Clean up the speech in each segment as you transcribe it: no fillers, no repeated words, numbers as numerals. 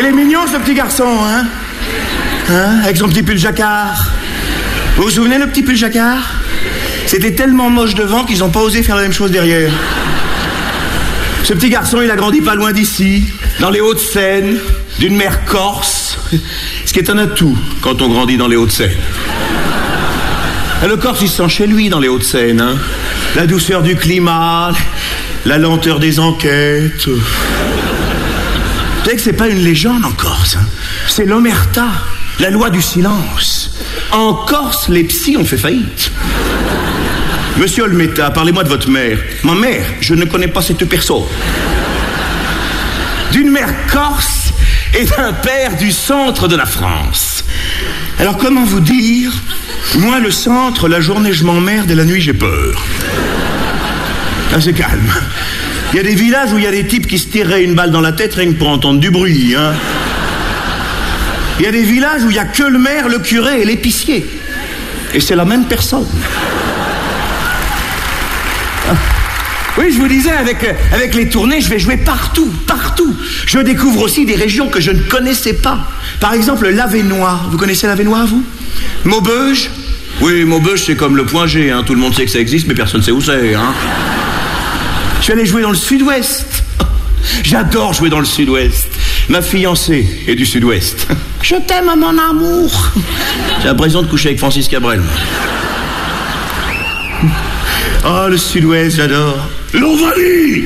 Il est mignon, ce petit garçon, hein? Avec son petit pull jacquard. Vous vous souvenez, le petit pull jacquard? C'était tellement moche devant qu'ils n'ont pas osé faire la même chose derrière. Ce petit garçon, il a grandi pas loin d'ici, dans les Hauts-de-Seine, d'une mère corse. Ce qui est un atout quand on grandit dans les Hauts-de-Seine. Le Corse, il se sent chez lui dans les Hauts-de-Seine, hein. La douceur du climat, la lenteur des enquêtes. Vous savez que c'est pas une légende en Corse, hein. C'est l'omerta, la loi du silence. En Corse, les psys ont fait faillite. Monsieur Olmeta, parlez-moi de votre mère. Ma mère, je ne connais pas cette personne. D'une mère corse et d'un père du centre de la France. Alors comment vous dire? Moi, le centre, la journée je m'emmerde et la nuit j'ai peur. Là, c'est calme. Il y a des villages où il y a des types qui se tireraient une balle dans la tête rien que pour entendre du bruit, hein. Il y a des villages où il n'y a que le maire, le curé et l'épicier. Et c'est la même personne. Oui, je vous disais, avec les tournées, je vais jouer partout. Je découvre aussi des régions que je ne connaissais pas. Par exemple, l'Avesnois. Vous connaissez l'Avesnois, vous? Maubeuge? Oui, Maubeuge, c'est comme le Point G, hein. Tout le monde sait que ça existe, mais personne ne sait où c'est, hein. Je suis allé jouer dans le Sud-Ouest. J'adore jouer dans le Sud-Ouest. Ma fiancée est du Sud-Ouest. Je t'aime, mon amour. J'ai l'impression de coucher avec Francis Cabrel. Oh, le Sud-Ouest, j'adore. L'Ovalie,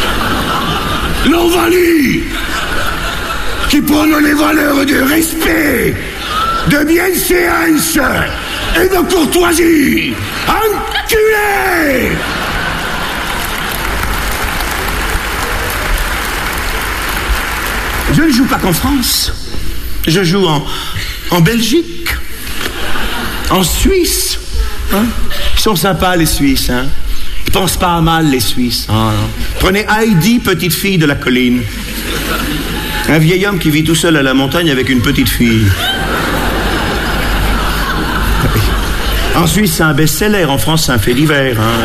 qui prône les valeurs de respect, de bienséance et de courtoisie. Enculé! Je ne joue pas qu'en France. Je joue en Belgique, en Suisse. Hein? Ils sont sympas, les Suisses, hein? Ils pensent pas à mal, les Suisses. Oh, non. Prenez Heidi, petite fille de la colline. Un vieil homme qui vit tout seul à la montagne avec une petite fille. En Suisse, c'est un best-seller. En France, c'est un fait divers, hein?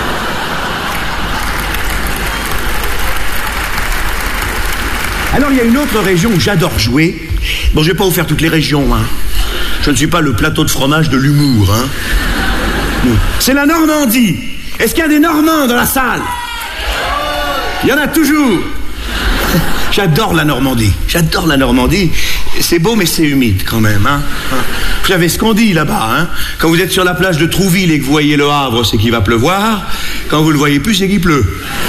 Alors, il y a une autre région où j'adore jouer. Bon, je vais pas vous faire toutes les régions, hein. Je ne suis pas le plateau de fromage de l'humour, hein. C'est la Normandie. Est-ce qu'il y a des Normands dans la salle? Il y en a toujours. J'adore la Normandie. C'est beau, mais c'est humide quand même, hein. Vous savez ce qu'on dit là-bas, hein. Quand vous êtes sur la plage de Trouville et que vous voyez le Havre, c'est qu'il va pleuvoir. Quand vous le voyez plus, c'est qu'il pleut.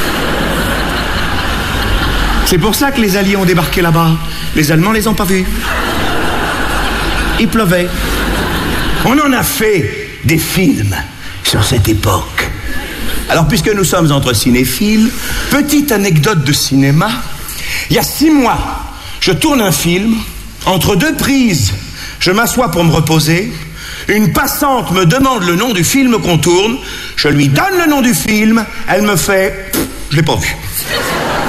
C'est pour ça que les Alliés ont débarqué là-bas. Les Allemands les ont pas vus. Il pleuvait. On en a fait des films sur cette époque. Alors, puisque nous sommes entre cinéphiles, petite anecdote de cinéma. Il y a 6 mois, je tourne un film. Entre 2 prises, je m'assois pour me reposer. Une passante me demande le nom du film qu'on tourne. Je lui donne le nom du film. Elle me fait « je l'ai pas vu ».